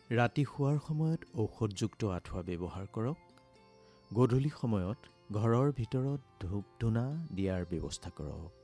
ৰাতি শোৱাৰ সময়ত ঔষধযুক্ত আঁঠুৱা ব্যৱহাৰ কৰক। গধূলি সময়ত ঘৰৰ ভিতৰত ধূপ ধূনা দিয়াৰ ব্যৱস্থা কৰক।